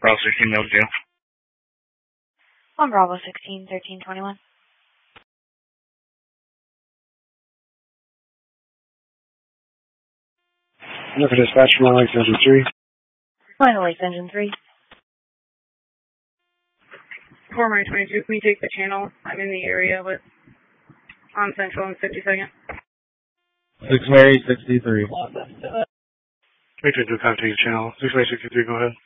Bravo 16, no jail. On Bravo 16, 1321. Enough for dispatch from Lakes Engine 3. Flying to Lakes Engine 3. Fort Myers 22, can you take the channel? I'm in the area with on Central and 52nd. 6 Mary 63. 322, contact the channel. 6 Mary 63, go ahead.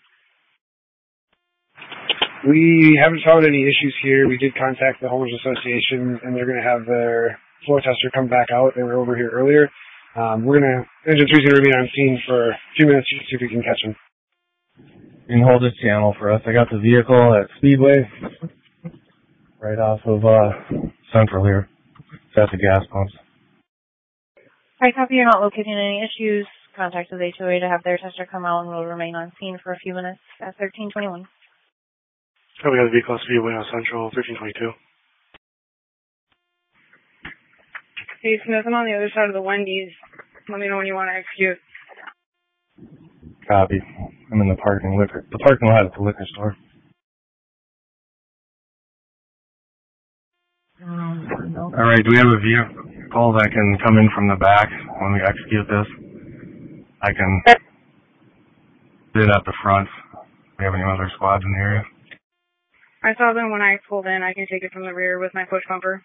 We haven't found any issues here. We did contact the Homeowners Association, and they're going to have their flow tester come back out. They were over here earlier. Engine 3's going to remain on scene for a few minutes to see if we can catch them. You can hold this channel for us. I got the vehicle at Speedway, right off of Central here. It's at the gas pumps. Alright, copy. You're not locating any issues. Contact the HOA to have their tester come out and will remain on scene for a few minutes at 1321. Oh, we got the vehicle at Speedway on Central, 1322. Hey, Smith, I'm on the other side of the Wendy's. Let me know when you want to execute. Copy. I'm in the parking lot at the liquor store. Alright, do we have a vehicle that can come in from the back when we execute this? I can do it at the front. Do we have any other squads in the area? I saw them when I pulled in. I can take it from the rear with my push bumper.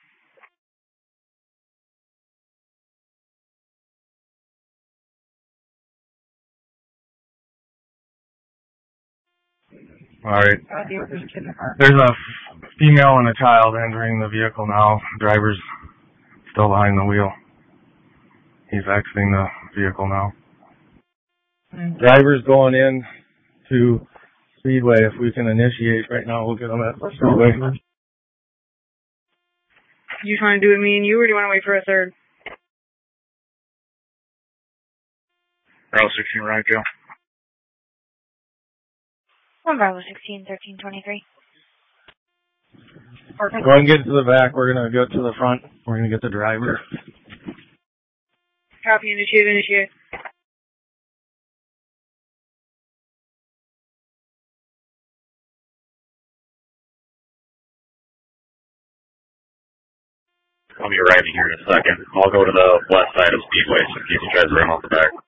Alright. There's a female and a child entering the vehicle now. Driver's still behind the wheel. He's exiting the vehicle now. Driver's going in to Speedway. If we can initiate right now, we'll get him at Speedway. You trying to do it me and you, or do you want to wait for a third? Bravo 16, right, Joe. On Bravo 16, 1323. Go ahead and get to the back. We're going to go to the front. We're going to get the driver. Copy, initiate. I'll be arriving here in a second. I'll go to the west side of Speedway, so if you guys run off the back.